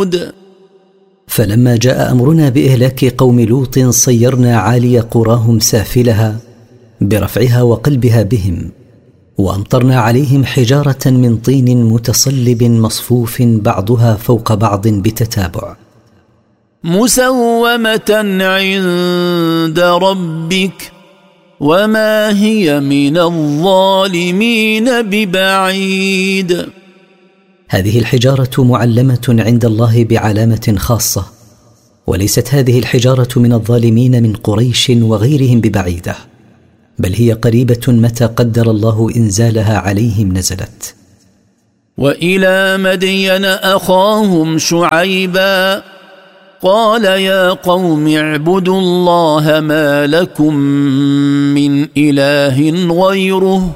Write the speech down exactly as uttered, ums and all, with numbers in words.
ثمود فلما جاء أمرنا بإهلاك قوم لوط صيرنا عالي قراهم سافلها برفعها وقلبها بهم، وأمطرنا عليهم حجارة من طين متصلب مصفوف بعضها فوق بعض بتتابع مسومة عند ربك وما هي من الظالمين ببعيد. هذه الحجارة معلمة عند الله بعلامة خاصة، وليست هذه الحجارة من الظالمين من قريش وغيرهم ببعيدة، بل هي قريبة متى قدر الله إنزالها عليهم نزلت. وإلى مدين أخاهم شعيبا قال يا قوم اعبدوا الله ما لكم من إله غيره